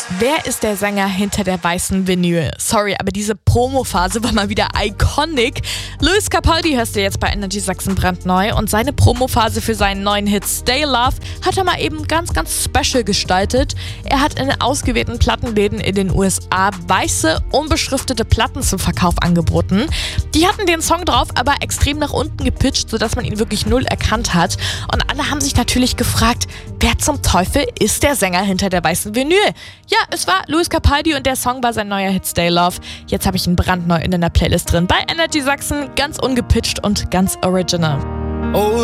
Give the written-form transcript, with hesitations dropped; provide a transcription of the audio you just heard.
Wer ist der Sänger hinter der weißen Vinyl? Sorry, aber diese Promo-Phase war mal wieder iconic. Lewis Capaldi hörst du jetzt bei Energy Sachsen brandneu und seine Promo-Phase für seinen neuen Hit Stay Love hat er mal eben ganz special gestaltet. Er hat in ausgewählten Plattenläden in den USA weiße, unbeschriftete Platten zum Verkauf angeboten. Die hatten den Song drauf, aber extrem nach unten gepitcht, sodass man ihn wirklich null erkannt hat. Und alle haben sich natürlich gefragt, wer zum Teufel ist der Sänger hinter der weißen Vinyl? Ja, es war Lewis Capaldi und der Song war sein neuer Hit Stay Love. Jetzt habe ich ihn brandneu in der Playlist drin bei Energy Sachsen, ganz ungepitcht und ganz original. Oh,